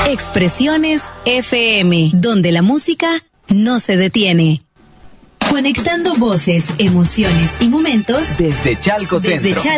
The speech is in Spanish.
Expresiones FM, donde la música no se detiene. Conectando voces, emociones y momentos desde Chalco Centro.